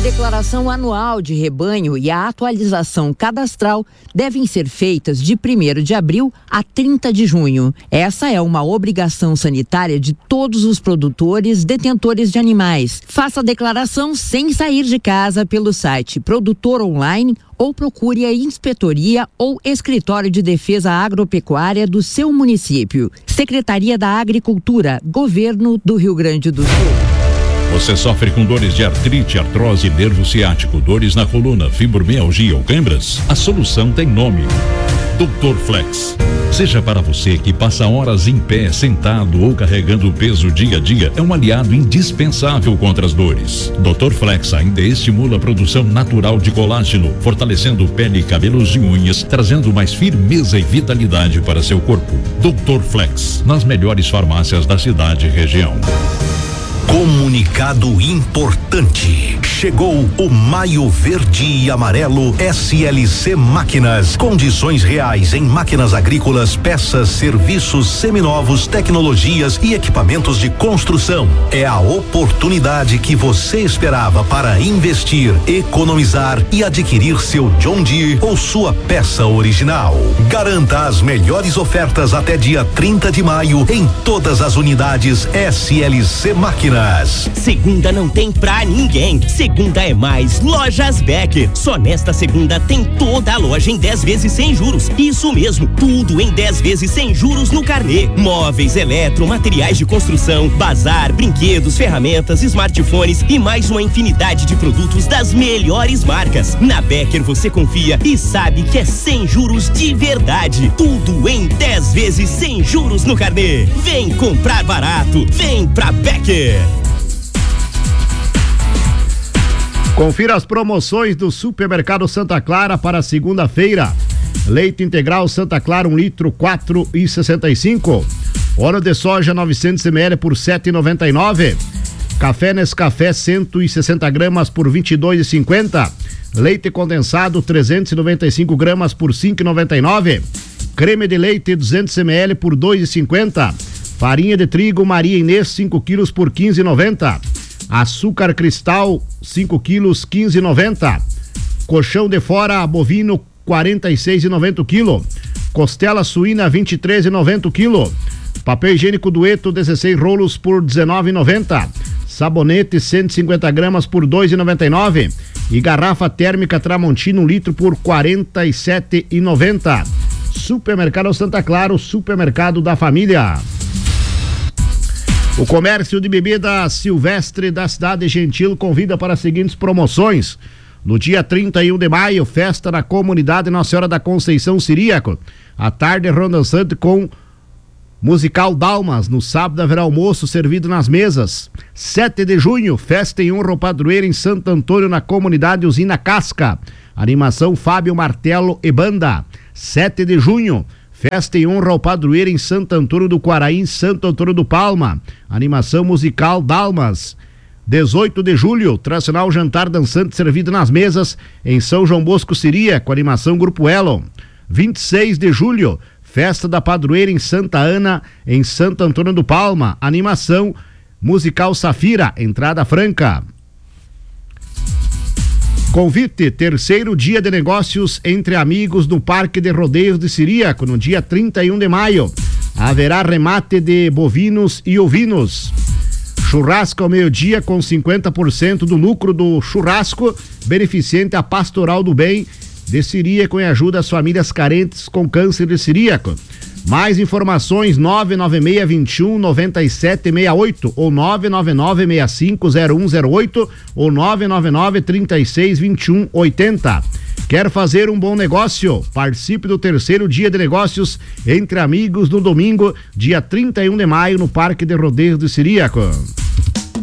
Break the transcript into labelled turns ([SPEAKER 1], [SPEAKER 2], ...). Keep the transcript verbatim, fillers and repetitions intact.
[SPEAKER 1] declaração anual de rebanho e a atualização cadastral devem ser feitas de primeiro de abril a trinta de junho. Essa é uma obrigação sanitária de todos os produtores detentores de animais. Faça a declaração sem sair de casa pelo site Produtor Online ou procure a Inspetoria ou Escritório de Defesa Agropecuária do seu município. Secretaria da Agricultura, Governo do Rio Grande do Sul.
[SPEAKER 2] Você sofre com dores de artrite, artrose, nervo ciático, dores na coluna, fibromialgia ou câimbras? A solução tem nome: doutor Flex. Seja para você que passa horas em pé, sentado ou carregando peso dia a dia, é um aliado indispensável contra as dores. doutor Flex ainda estimula a produção natural de colágeno, fortalecendo pele, cabelos e unhas, trazendo mais firmeza e vitalidade para seu corpo. doutor Flex, nas melhores farmácias da cidade e região.
[SPEAKER 3] Comunicado importante. Chegou o Maio Verde e Amarelo S L C Máquinas. Condições reais em máquinas agrícolas, peças, serviços seminovos, tecnologias e equipamentos de construção. É a oportunidade que você esperava para investir, economizar e adquirir seu John Deere ou sua peça original. Garanta as melhores ofertas até dia trinta de maio em todas as unidades S L C Máquinas.
[SPEAKER 4] Segunda não tem pra ninguém. Segunda é mais Lojas Becker. Só nesta segunda tem toda a loja em dez vezes sem juros. Isso mesmo, tudo em dez vezes sem juros no carnê. Móveis, eletro, materiais de construção, bazar, brinquedos, ferramentas, smartphones e mais uma infinidade de produtos das melhores marcas. Na Becker você confia e sabe que é sem juros de verdade. Tudo em dez vezes sem juros no carnê. Vem comprar barato, vem pra Becker.
[SPEAKER 5] Confira as promoções do Supermercado Santa Clara para segunda-feira. Leite integral Santa Clara, um litro, quatro e sessenta e cinco. Óleo de soja novecentos mililitros por sete e noventa e nove. Café Nescafé cento e sessenta gramas por vinte e dois e cinquenta. Leite condensado trezentos e noventa e cinco gramas por cinco e noventa e nove. Creme de leite duzentos mililitros por dois e cinquenta. Farinha de trigo Maria Inês cinco quilos por quinze e noventa. Açúcar cristal cinco quilos quinze e noventa. Colchão de fora bovino quarenta e seis e noventa o quilo. Costela suína vinte e três e noventa o quilo. Papel higiênico Dueto dezesseis rolos por dezenove e noventa. Sabonete cento e cinquenta gramas por dois e noventa e nove. E garrafa térmica Tramontina um litro por quarenta e sete e noventa. Supermercado Santa Clara, o supermercado da família. O comércio de bebida Silvestre da cidade Gentil convida para as seguintes promoções. No dia trinta e um de maio, festa na comunidade Nossa Senhora da Conceição Ciríaco. À tarde, ronda dançante com musical Dalmas. No sábado haverá almoço servido nas mesas. sete de junho, festa em honra ao padroeiro em Santo Antônio na comunidade Usina Casca. Animação Fábio Martelo e Banda. sete de junho, festa em honra ao padroeiro em Santo Antônio do Quaraí, Santo Antônio do Palma. Animação musical Dalmas. dezoito de julho, tradicional jantar dançante servido nas mesas em São João Bosco Siria, com animação Grupo Elon. vinte e seis de julho, festa da padroeira em Santa Ana, em Santo Antônio do Palma. Animação musical Safira, entrada franca. Convite, terceiro dia de negócios entre amigos no Parque de Rodeios de Ciríaco, no dia trinta e um de maio. Haverá remate de bovinos e ovinos. Churrasco ao meio-dia com cinquenta por cento do lucro do churrasco, beneficente a Pastoral do Bem de Ciríaco em ajuda às famílias carentes com câncer de ciríaco. Mais informações nove nove seis, vinte e um, noventa e sete sessenta e oito ou nove nove nove, sessenta e cinco, zero um zero oito ou nove nove nove, trinta e seis, vinte e um, oitenta. Quer fazer um bom negócio? Participe do terceiro dia de negócios entre amigos no domingo, dia trinta e um de maio, no Parque de Rodeios de Ciríaco.